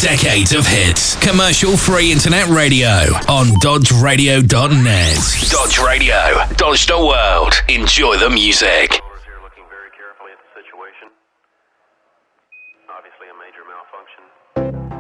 Decades of hits. Commercial-free internet radio on dodgeradio.net. Dodge Radio. Dodge the world. Enjoy the music. Here looking very carefully at the situation. Obviously a major malfunction.